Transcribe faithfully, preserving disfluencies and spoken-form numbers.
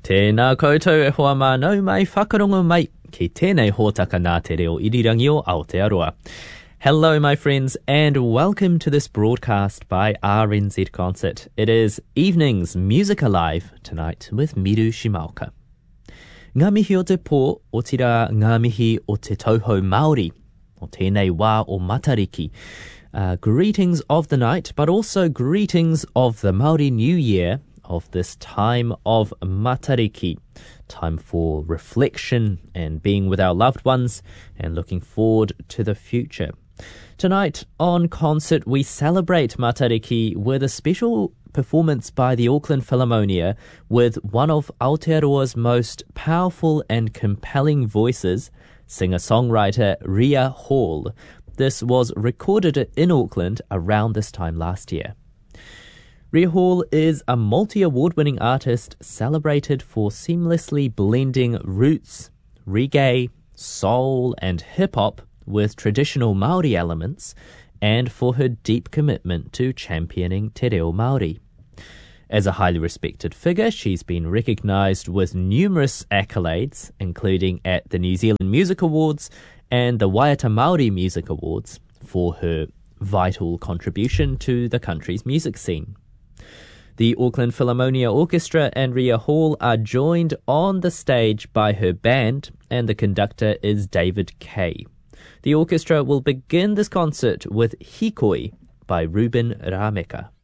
Tēnā koutou e hoa mānau mai whakarongo mai ki tēnei hōtaka nā te reo irirangi o Aotearoa. Hello, my friends, and welcome to this broadcast by R N Z Concert. It is Evenings Music Alive tonight with Miru Shimaoka. Ngā mihi o te pō, o tira ngā mihi o te tauhou Māori, o tēnei wā o Matariki. Uh, greetings of the night, but also greetings of the Māori New Year, of this time of Matariki, time for reflection and being with our loved ones and looking forward to the future. Tonight on Concert, we celebrate Matariki with a special performance by the Auckland Philharmonia with one of Aotearoa's most powerful and compelling voices, singer-songwriter Ria Hall. This was recorded in Auckland around this time last year. Ria Hall is a multi-award-winning artist celebrated for seamlessly blending roots, reggae, soul and hip-hop with traditional Māori elements, and for her deep commitment to championing te reo Māori. As a highly respected figure, she's been recognised with numerous accolades, including at the New Zealand Music Awards and the Waiata Māori Music Awards, for her vital contribution to the country's music scene. The Auckland Philharmonia Orchestra and Ria Hall are joined on the stage by her band, and the conductor is David Kay. The orchestra will begin this concert with Hikoi by Ruben Rameka.